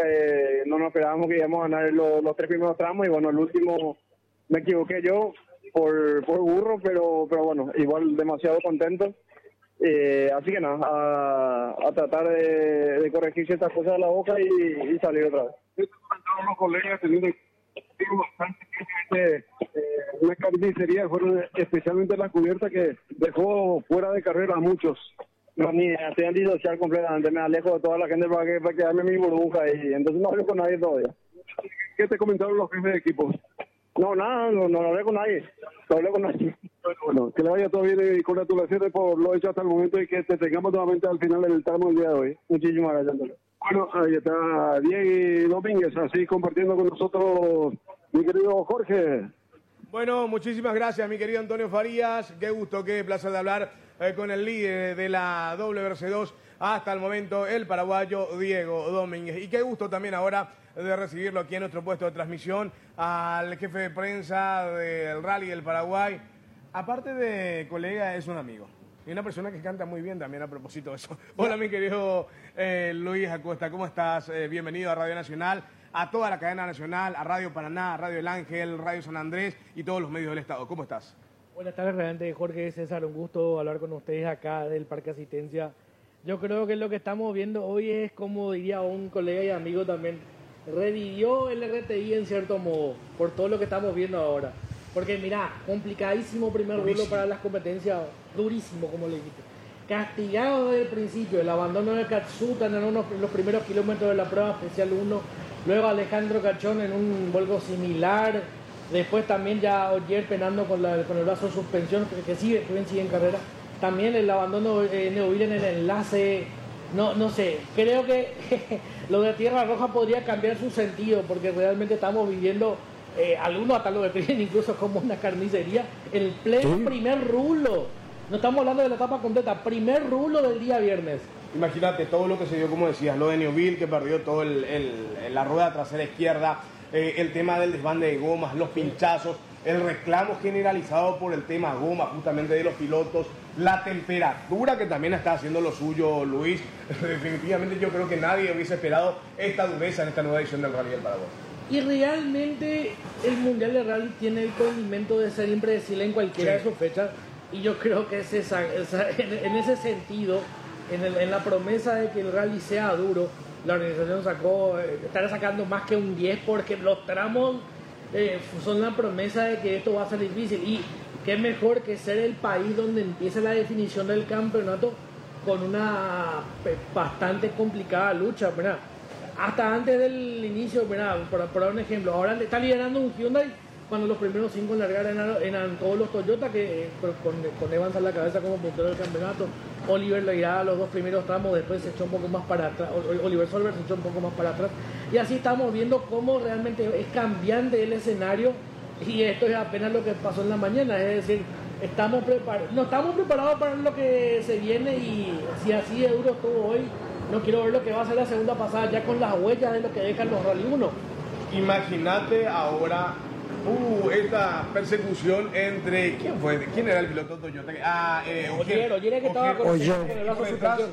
que íbamos a ganar los 3 primeros tramos y bueno, el último me equivoqué yo por burro, pero bueno, igual demasiado contento. Así que nada, a tratar de corregir ciertas cosas de la boca y salir otra vez. Los colegas teniendo bastante una carnicería, fueron especialmente la cubierta que dejó fuera de carrera a muchos. No, ni estoy en disociar completamente, me alejo de toda la gente para quedarme en mi burbuja y entonces no hablo con nadie todavía. ¿Qué te comentaron los jefes de equipo? No, nada, no hablé con nadie, no hablé con nadie. Bueno, que le vaya todo bien y congratulaciones por lo hecho hasta el momento y que te tengamos nuevamente al final del tramo del día de hoy. Muchísimas gracias, Antonio. Bueno, ahí está Diego Domínguez, así compartiendo con nosotros mi querido Jorge. Bueno, muchísimas gracias, mi querido Antonio Farías. Qué gusto, qué placer de hablar con el líder de la WRC2 hasta el momento, el paraguayo Diego Domínguez. Y qué gusto también ahora de recibirlo aquí en nuestro puesto de transmisión al jefe de prensa del Rally del Paraguay. Aparte de colega, es un amigo. Y una persona que canta muy bien también a propósito de eso. Hola, mi querido Luis Acosta, ¿cómo estás? Bienvenido a Radio Nacional, a toda la cadena nacional, a Radio Paraná, Radio El Ángel, Radio San Andrés y todos los medios del Estado. ¿Cómo estás? Buenas tardes, realmente, Jorge, César, un gusto hablar con ustedes acá del Parque Asistencia. Yo creo que lo que estamos viendo hoy es, como diría un colega y amigo también, revivió el RTI en cierto modo, por todo lo que estamos viendo ahora. Porque mirá, complicadísimo primer rulo para las competencias, durísimo como le dijiste. Castigado desde el principio, el abandono de Katsuta en los primeros kilómetros de la prueba especial 1, luego Alejandro Cachón en un vuelco similar, después también ya Ogier penando con el brazo de suspensión, que sigue en carrera, también el abandono de Neuville en el enlace, no sé, creo que lo de Tierra Roja podría cambiar su sentido, porque realmente estamos viviendo... algunos hasta lo definen incluso como una carnicería, el pleno primer rulo, no estamos hablando de la etapa completa, primer rulo del día viernes. Imagínate todo lo que se dio, como decías, lo de Neuville, que perdió todo la rueda trasera izquierda, el tema del desbande de gomas, los pinchazos, el reclamo generalizado por el tema goma justamente de los pilotos, la temperatura que también está haciendo lo suyo, Luis. Definitivamente yo creo que nadie hubiese esperado esta dureza en esta nueva edición del Rally del Paraguay. Y realmente el Mundial de Rally tiene el condimento de ser impredecible en cualquiera de sus fechas. Y yo creo que en ese sentido, en la promesa de que el rally sea duro, la organización estará sacando más que un 10 porque los tramos son la promesa de que esto va a ser difícil. Y qué mejor que ser el país donde empieza la definición del campeonato con una bastante complicada lucha. Mirá, hasta antes del inicio, mirá, por dar un ejemplo, ahora le está liderando un Hyundai cuando los primeros 5 en largar eran todos los Toyota, que con Evans a la cabeza como puntero del campeonato. Oliver le irá a los 2 primeros tramos, después se echó un poco más para atrás, Oliver Solberg se echó un poco más para atrás, y así estamos viendo cómo realmente es cambiante el escenario, y esto es apenas lo que pasó en la mañana, es decir, no estamos preparados para lo que se viene, y si así de duro estuvo hoy, no quiero ver lo que va a ser la segunda pasada, ya con las huellas de lo que dejan los Rally 1. Imagínate ahora esta persecución entre... ¿Quién era el piloto Toyota? Ogier que estaba con el brazo de suspensión.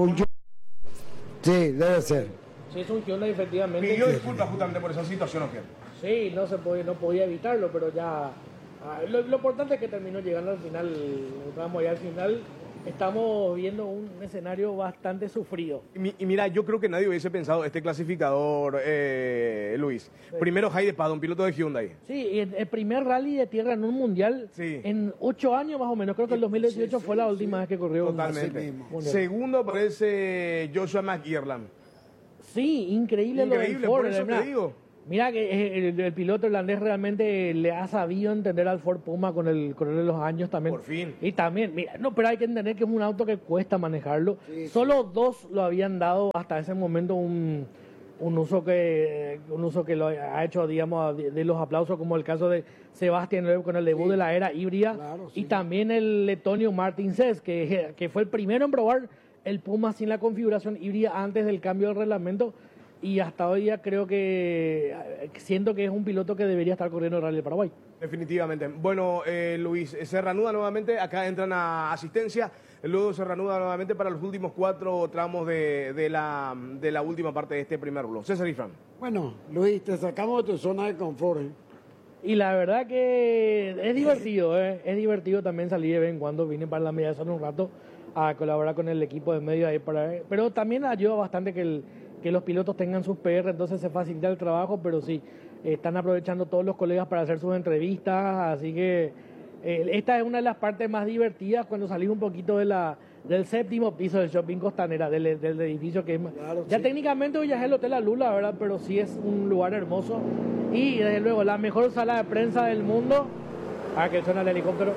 Sí, debe ser. Sí, es un Hyundai, efectivamente. Pidió disculpas justamente por esa situación, Ogier. Sí, no podía evitarlo, pero ya... Lo importante es que terminó llegando al final, vamos allá al final, estamos viendo un escenario bastante sufrido. Y mira, yo creo que nadie hubiese pensado este clasificador, Luis. Sí. Primero Jaide Paz, un piloto de Hyundai. Sí, el primer rally de tierra en un mundial en 8 años más o menos. Creo que el 2018 fue la última vez que corrió. Totalmente. Segundo aparece Joshua McGirland. Sí, increíble lo del Ford. Por eso te digo. Mira que el piloto irlandés realmente le ha sabido entender al Ford Puma con el de los años también. Por fin. Y también, mira, no, pero hay que entender que es un auto que cuesta manejarlo. Sí, Solo 2 lo habían dado hasta ese momento un uso que lo ha hecho, digamos, de los aplausos, como el caso de Sebastián Loeb con el debut de la era híbrida. Claro, y también el letonio Martin Cess, que fue el primero en probar el Puma sin la configuración híbrida antes del cambio del reglamento. Y hasta hoy día creo que siento que es un piloto que debería estar corriendo el Rally de Paraguay. Definitivamente. Bueno, Luis, se reanuda nuevamente, acá entran a asistencia, luego se reanuda nuevamente para los últimos 4 tramos de la última parte de este primer bloque. César y Fran. Bueno, Luis, te sacamos de tu zona de confort. Y la verdad que es divertido, es divertido también salir de vez en cuando. Vine para la mediación un rato a colaborar con el equipo de medio ahí pero también ayuda bastante que los pilotos tengan sus PR, entonces se facilita el trabajo, pero sí, están aprovechando todos los colegas para hacer sus entrevistas, así que esta es una de las partes más divertidas cuando salís un poquito del 7º piso del Shopping Costanera, del edificio que es claro, ya sí. Técnicamente ya es el Hotel La Lula, ¿verdad? Pero sí es un lugar hermoso y desde luego la mejor sala de prensa del mundo. Que suena el helicóptero.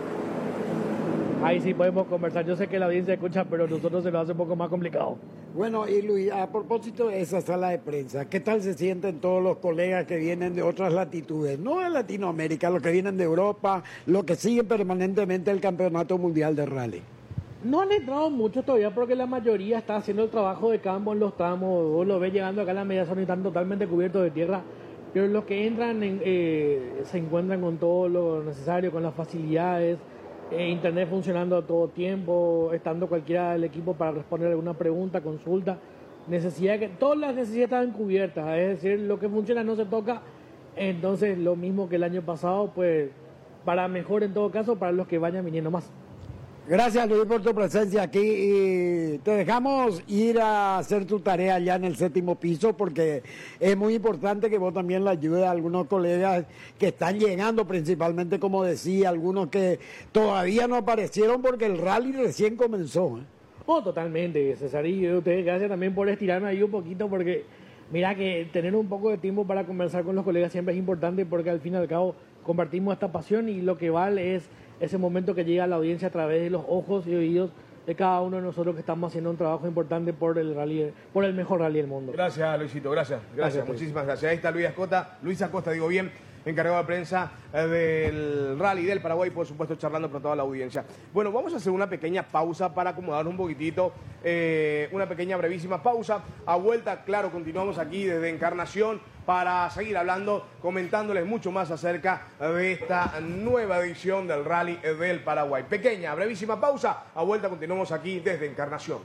Ahí sí podemos conversar. Yo sé que la audiencia escucha, pero nosotros se lo hace un poco más complicado. Bueno, y Luis, a propósito de esa sala de prensa, ¿qué tal se sienten todos los colegas que vienen de otras latitudes? No de Latinoamérica, los que vienen de Europa, los que siguen permanentemente el Campeonato Mundial de Rally. No han entrado muchos todavía porque la mayoría está haciendo el trabajo de campo en los tramos. Vos lo ves llegando acá a la mediación y están totalmente cubiertos de tierra. Pero los que entran se encuentran con todo lo necesario, con las facilidades. Internet funcionando a todo tiempo, estando cualquiera del equipo para responder alguna pregunta, consulta, todas las necesidades están cubiertas, es decir, lo que funciona no se toca, entonces lo mismo que el año pasado, pues para mejor en todo caso, para los que vayan viniendo más. Gracias, Luis, por tu presencia aquí y te dejamos ir a hacer tu tarea allá en el 7º piso porque es muy importante que vos también le ayudes a algunos colegas que están llegando, principalmente, como decía, algunos que todavía no aparecieron porque el rally recién comenzó. Oh, totalmente, César, y ustedes gracias también por estirarme ahí un poquito porque mira que tener un poco de tiempo para conversar con los colegas siempre es importante porque al fin y al cabo compartimos esta pasión y lo que vale es ese momento que llega a la audiencia a través de los ojos y oídos de cada uno de nosotros que estamos haciendo un trabajo importante por el rally, por el mejor rally del mundo. Gracias, Luisito, gracias, muchísimas gracias. Ahí está Luis Acosta, digo bien, encargado de prensa del Rally del Paraguay, por supuesto charlando para toda la audiencia. Bueno, vamos a hacer una pequeña pausa para acomodarnos un poquitito, una pequeña brevísima pausa. A vuelta, claro, continuamos aquí desde Encarnación para seguir hablando, comentándoles mucho más acerca de esta nueva edición del Rally del Paraguay. Pequeña, brevísima pausa, a vuelta continuamos aquí desde Encarnación.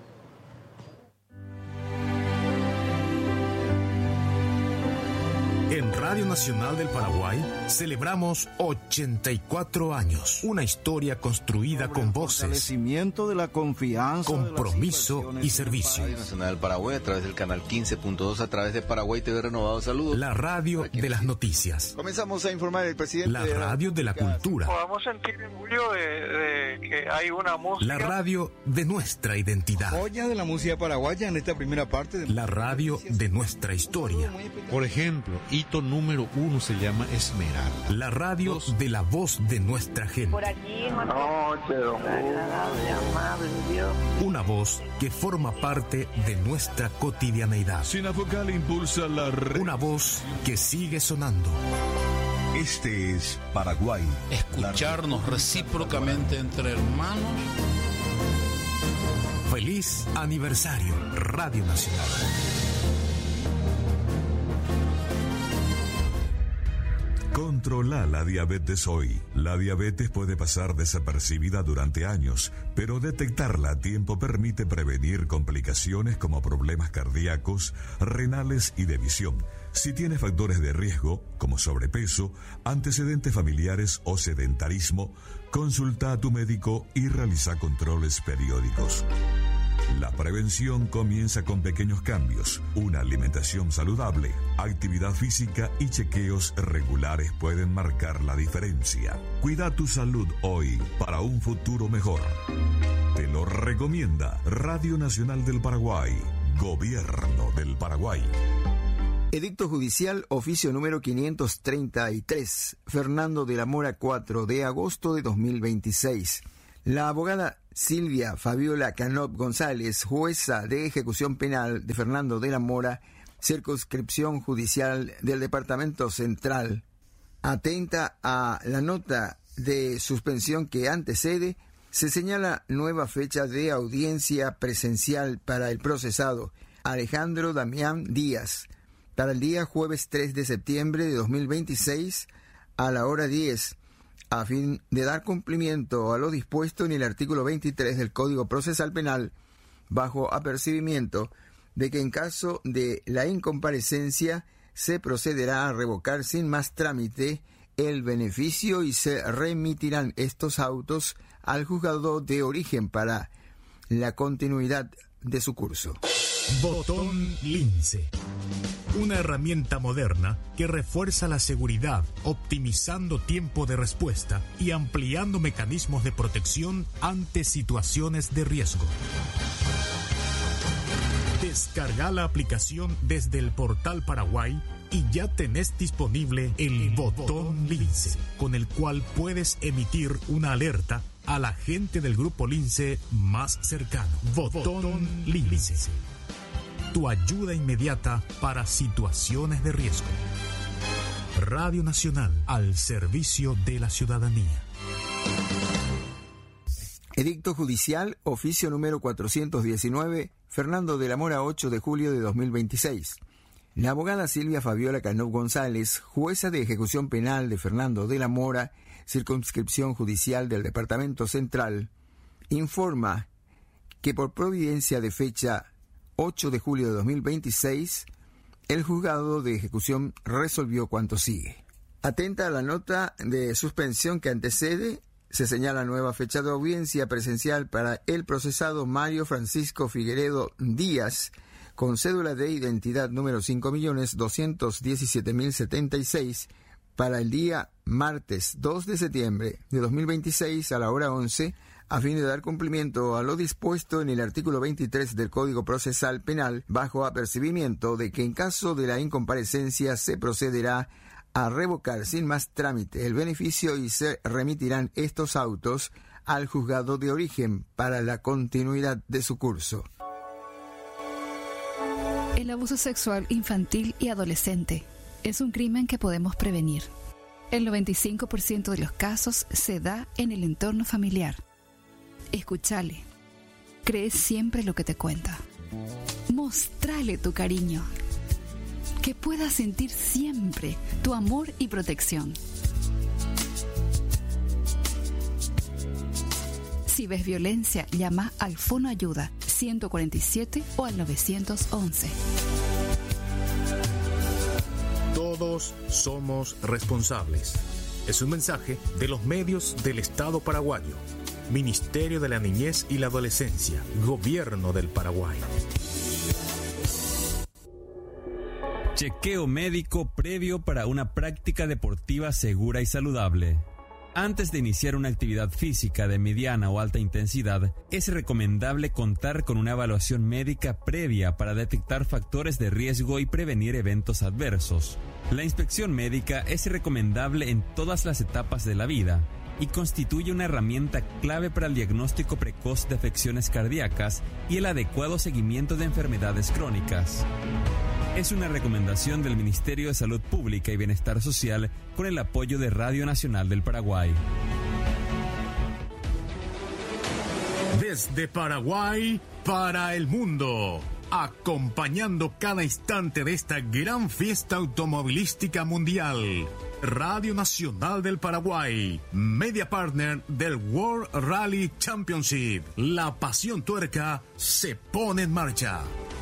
En Radio Nacional del Paraguay celebramos 84 años. Una historia construida con voces, fortalecimiento de la confianza, compromiso y servicio. Radio Nacional del Paraguay a través del canal 15.2, a través de Paraguay TV Renovado. Saludos. La radio de las noticias. Comenzamos a informar el presidente. La radio de la cultura. Podamos sentir orgullo de que hay una música. La radio de nuestra identidad. Joya de la música paraguaya en esta primera parte. La radio de nuestra historia. Por ejemplo, hito número 1 se llama Esmeralda. La radio de la voz de nuestra gente. Por aquí, agradable, amable, Dios. Una voz que forma parte de nuestra cotidianeidad. Sinafocal impulsa la red. Una voz que sigue sonando. Este es Paraguay. Escucharnos recíprocamente entre hermanos. Feliz aniversario, Radio Nacional. Controla la diabetes hoy. La diabetes puede pasar desapercibida durante años, pero detectarla a tiempo permite prevenir complicaciones como problemas cardíacos, renales y de visión. Si tienes factores de riesgo, como sobrepeso, antecedentes familiares o sedentarismo, consulta a tu médico y realiza controles periódicos. La prevención comienza con pequeños cambios. Una alimentación saludable, actividad física y chequeos regulares pueden marcar la diferencia. Cuida tu salud hoy para un futuro mejor. Te lo recomienda Radio Nacional del Paraguay, Gobierno del Paraguay. Edicto judicial, oficio número 533, Fernando de la Mora, 4 de agosto de 2026. La abogada Silvia Fabiola Canop González, jueza de ejecución penal de Fernando de la Mora, circunscripción judicial del Departamento Central, atenta a la nota de suspensión que antecede, se señala nueva fecha de audiencia presencial para el procesado Alejandro Damián Díaz, para el día jueves 3 de septiembre de 2026 a la hora 10, a fin de dar cumplimiento a lo dispuesto en el artículo 23 del Código Procesal Penal, bajo apercibimiento de que en caso de la incomparecencia se procederá a revocar sin más trámite el beneficio y se remitirán estos autos al juzgado de origen para la continuidad de su curso. Botón Lince. Una herramienta moderna que refuerza la seguridad, optimizando tiempo de respuesta y ampliando mecanismos de protección ante situaciones de riesgo. Descarga la aplicación desde el portal Paraguay y ya tenés disponible el Botón Lince, con el cual puedes emitir una alerta a la gente del grupo Lince más cercano. Botón Lince. Tu ayuda inmediata para situaciones de riesgo. Radio Nacional, al servicio de la ciudadanía. Edicto judicial, oficio número 419, Fernando de la Mora, 8 de julio de 2026. La abogada Silvia Fabiola Canop González, jueza de ejecución penal de Fernando de la Mora, circunscripción judicial del Departamento Central, informa que por providencia de fecha 8 de julio de 2026, el juzgado de ejecución resolvió cuanto sigue. Atenta a la nota de suspensión que antecede, se señala nueva fecha de audiencia presencial para el procesado Mario Francisco Figueredo Díaz, con cédula de identidad número 5.217.076, para el día martes 2 de septiembre de 2026 a la hora 11, a fin de dar cumplimiento a lo dispuesto en el artículo 23 del Código Procesal Penal, bajo apercibimiento de que en caso de la incomparecencia se procederá a revocar sin más trámite el beneficio y se remitirán estos autos al juzgado de origen para la continuidad de su curso. El abuso sexual infantil y adolescente es un crimen que podemos prevenir. El 95% de los casos se da en el entorno familiar. Escúchale. Cree siempre lo que te cuenta. Mostrale tu cariño. Que pueda sentir siempre tu amor y protección. Si ves violencia, llama al Fono Ayuda 147 o al 911. Todos somos responsables. Es un mensaje de los medios del Estado paraguayo. Ministerio de la Niñez y la Adolescencia, Gobierno del Paraguay. Chequeo médico previo para una práctica deportiva segura y saludable. Antes de iniciar una actividad física de mediana o alta intensidad, es recomendable contar con una evaluación médica previa para detectar factores de riesgo y prevenir eventos adversos. La inspección médica es recomendable en todas las etapas de la vida y constituye una herramienta clave para el diagnóstico precoz de afecciones cardíacas y el adecuado seguimiento de enfermedades crónicas. Es una recomendación del Ministerio de Salud Pública y Bienestar Social con el apoyo de Radio Nacional del Paraguay. Desde Paraguay para el mundo, acompañando cada instante de esta gran fiesta automovilística mundial. Radio Nacional del Paraguay, media partner del World Rally Championship. La pasión tuerca se pone en marcha.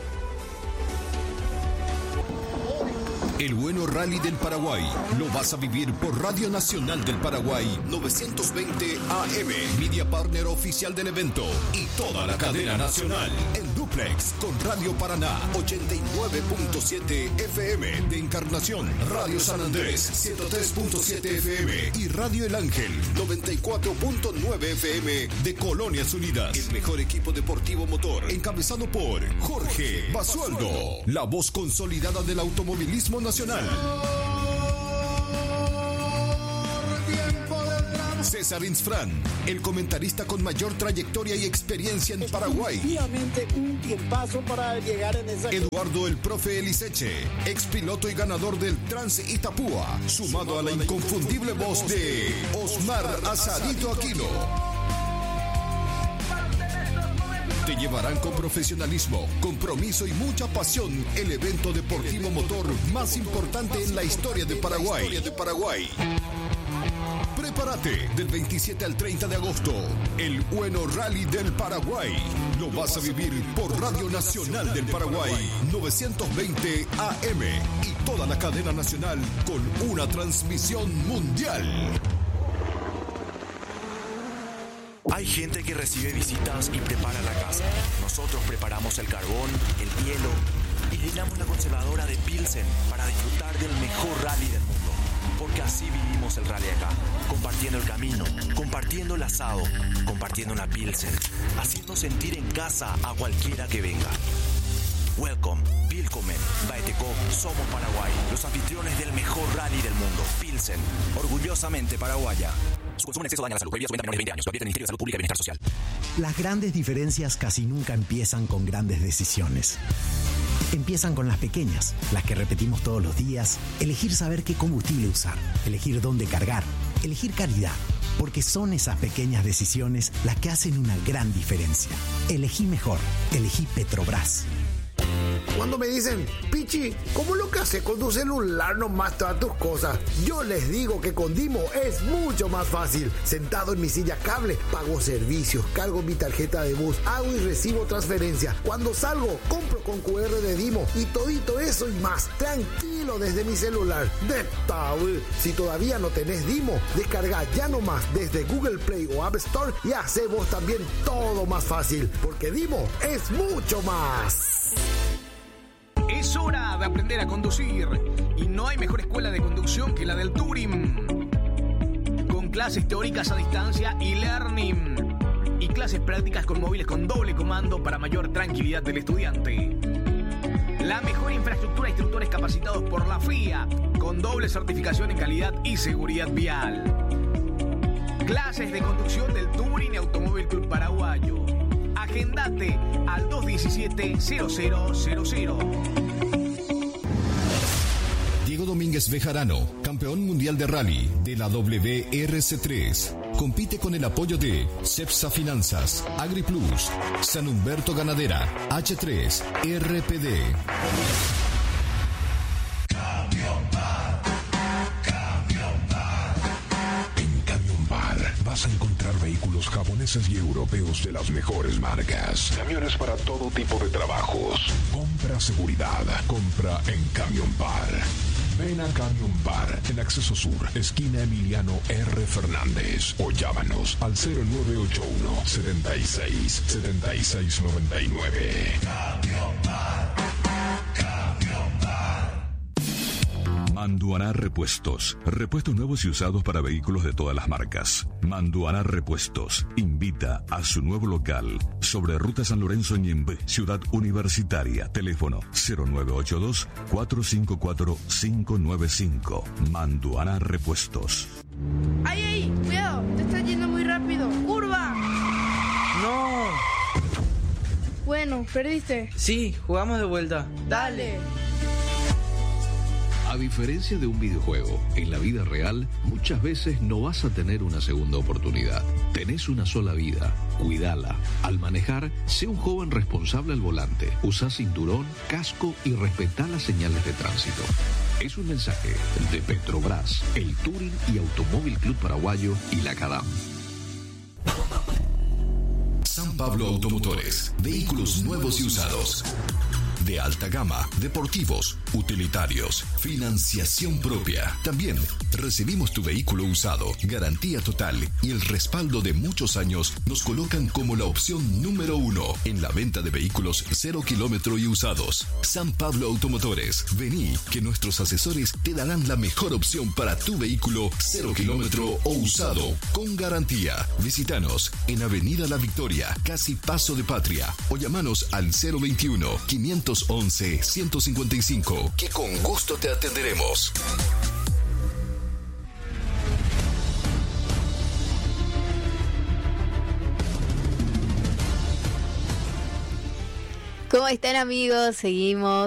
El bueno rally del Paraguay lo vas a vivir por Radio Nacional del Paraguay 920 AM, media partner oficial del evento y toda la cadena nacional en duplex con Radio Paraná 89.7 FM de Encarnación, Radio San Andrés 103.7 FM y Radio El Ángel 94.9 FM de Colonias Unidas. El mejor equipo deportivo motor encabezado por Jorge Basualdo, la voz consolidada del automovilismo nacional. César Insfrán, el comentarista con mayor trayectoria y experiencia en Paraguay. Efectivamente, un tiempazo para llegar en esa... Eduardo el Profe Eliseche, ex piloto y ganador del Trans Itapúa, sumado a la inconfundible voz de Osmar Asadito Aquino. Te llevarán con profesionalismo, compromiso y mucha pasión el evento deportivo motor más importante en la historia de Paraguay. Prepárate del 27 al 30 de agosto. El bueno Rally del Paraguay. Lo vas a vivir por Radio Nacional del Paraguay 920 AM y toda la cadena nacional con una transmisión mundial. Hay gente que recibe visitas y prepara la casa. Nosotros preparamos el carbón, el hielo y llenamos la conservadora de Pilsen para disfrutar del mejor rally del mundo. Porque así vivimos el rally acá, compartiendo el camino, compartiendo el asado, compartiendo una Pilsen, haciendo sentir en casa a cualquiera que venga. Welcome, Willkommen, Baeteco, somos Paraguay, los anfitriones del mejor rally del mundo, Pilsen, orgullosamente paraguaya. Su consumo en exceso daña la salud. Prohibida su venta a menores de 20 años. Lo advierte el Ministerio de Salud Pública y Bienestar Social. Las grandes diferencias casi nunca empiezan con grandes decisiones. Empiezan con las pequeñas, las que repetimos todos los días. Elegir saber qué combustible usar, elegir dónde cargar, elegir calidad. Porque son esas pequeñas decisiones las que hacen una gran diferencia. Elegí mejor, elegí Petrobras. Cuando me dicen, Pichi, ¿cómo lo que haces con tu celular nomás todas tus cosas? Yo les digo que con Dimo es mucho más fácil. Sentado en mi silla cable, pago servicios, cargo mi tarjeta de bus, hago y recibo transferencia. Cuando salgo, compro con QR de Dimo y todito eso y más. Tranquilo desde mi celular. De Taul. Si todavía no tenés Dimo, descarga ya nomás desde Google Play o App Store y hace vos también todo más fácil. Porque Dimo es mucho más. Es hora de aprender a conducir y no hay mejor escuela de conducción que la del Turing. Con clases teóricas a distancia y learning y clases prácticas con móviles con doble comando para mayor tranquilidad del estudiante. La mejor infraestructura de instructores capacitados por la FIA con doble certificación en calidad y seguridad vial. Clases de conducción del Turing Automóvil Club Paraguayo. Agendate al 217-0000. Diego Domínguez Bejarano, campeón mundial de rally de la WRC3. Compite con el apoyo de Cepsa Finanzas, AgriPlus, San Humberto Ganadera, H3, RPD. Vas a encontrar vehículos japoneses y europeos de las mejores marcas. Camiones para todo tipo de trabajos. Compra seguridad. Compra en Camion Bar. Ven a Camion Bar en Acceso Sur, esquina Emiliano R. Fernández. O llámanos al 0981 76 76 99. Camion Bar. Camion Bar. Manduaná Repuestos. Repuestos nuevos y usados para vehículos de todas las marcas. Manduaná Repuestos invita a su nuevo local sobre Ruta San Lorenzo Ñembe, Ciudad Universitaria. Teléfono 0982-454-595. Manduaná Repuestos. ¡Ay, ay! ¡Cuidado! ¡Te estás yendo muy rápido! ¡Curva! ¡No! Bueno, perdiste. Sí, jugamos de vuelta. Dale. A diferencia de un videojuego, en la vida real muchas veces no vas a tener una segunda oportunidad. Tenés una sola vida, cuídala. Al manejar, sé un joven responsable al volante. Usa cinturón, casco y respetá las señales de tránsito. Es un mensaje de Petrobras, el Touring y Automóvil Club Paraguayo y la CADAM. San Pablo Automotores, vehículos nuevos y usados. De alta gama, deportivos, utilitarios, financiación propia. También recibimos tu vehículo usado, garantía total y el respaldo de muchos años nos colocan como la opción número 1 en la venta de vehículos 0 kilómetro y usados. San Pablo Automotores, vení que nuestros asesores te darán la mejor opción para tu vehículo 0 kilómetro o usado con garantía. Visítanos en Avenida La Victoria, casi Paso de Patria, o llamanos al 021-511-155, que con gusto te atenderemos. ¿Cómo están, amigos? Seguimos